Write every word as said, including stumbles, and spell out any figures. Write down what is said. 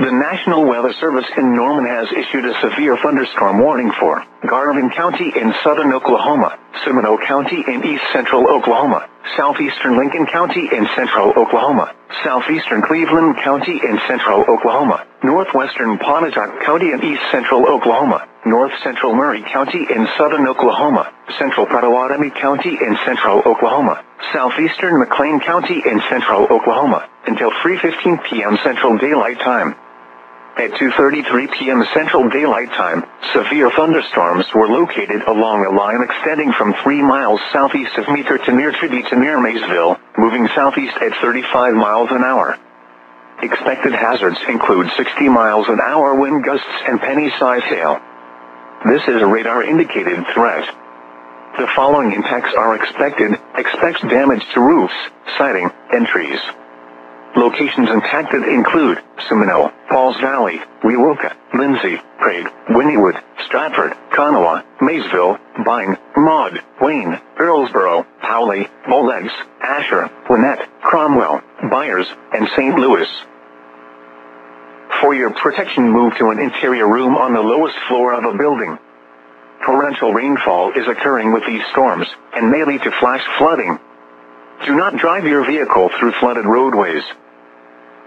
The National Weather Service in Norman has issued a severe thunderstorm warning for Garvin County in southern Oklahoma, Seminole County in east central Oklahoma, southeastern Lincoln County in central Oklahoma, southeastern Cleveland County in central Oklahoma, northwestern Pontotoc County in east central Oklahoma, north central Murray County in southern Oklahoma, central Pottawatomie County in central Oklahoma, southeastern McLean County in central Oklahoma, until three fifteen p m Central Daylight Time. At two thirty-three p m Central Daylight Time, severe thunderstorms were located along a line extending from three miles southeast of Meeker to near Tribby to near Maysville, moving southeast at thirty-five miles an hour. Expected hazards include sixty miles an hour wind gusts and penny-sized hail. This is a radar-indicated threat. The following impacts are expected. Expects damage to roofs, siding, and trees. Locations impacted include Seminole, Pauls Valley, Wewoka, Lindsay, Craig, Wynnewood, Stratford, Kanawha, Maysville, Bine, Maud, Wayne, Earlsboro, Powley, Molex, Asher, Lynette, Cromwell, Byers, and Saint Louis. For your protection, move to an interior room on the lowest floor of a building. Torrential rainfall is occurring with these storms, and may lead to flash flooding. Do not drive your vehicle through flooded roadways.